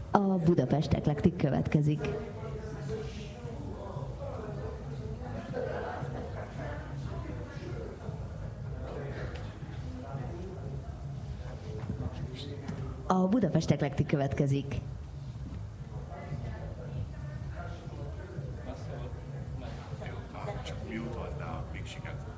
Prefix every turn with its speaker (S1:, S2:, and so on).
S1: A Budapest Eklektik következik. A Budapest Eklektik következik.
S2: Csak miutoltál a miksiket.